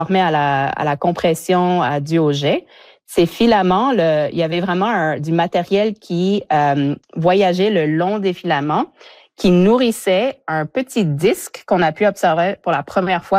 formait à la compression due au jet. Ces filaments, il y avait vraiment du matériel qui voyageait le long des filaments, qui nourrissait un petit disque qu'on a pu observer pour la première fois